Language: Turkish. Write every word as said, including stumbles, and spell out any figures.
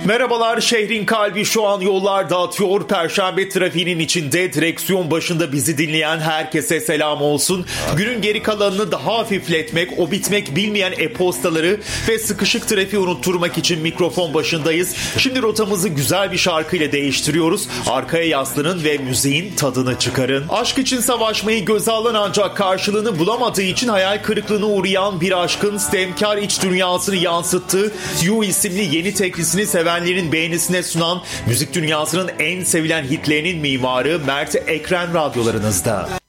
Merhabalar, şehrin kalbi şu an yollar dağıtıyor. Perşembe trafiğinin içinde direksiyon başında bizi dinleyen herkese selam olsun. Günün geri kalanını daha hafifletmek, o bitmek bilmeyen e-postaları ve sıkışık trafiği unutturmak için mikrofon başındayız. Şimdi rotamızı güzel bir şarkıyla değiştiriyoruz. Arkaya yaslanın ve müziğin tadını çıkarın. Aşk için savaşmayı göze alan ancak karşılığını bulamadığı için hayal kırıklığına uğrayan bir aşkın sistemkar iç dünyasını yansıttığı You isimli yeni teklisini sevenlerin beğenisine sunan müzik dünyasının en sevilen hitlerinin mimarı Mert Ekren radyolarınızda.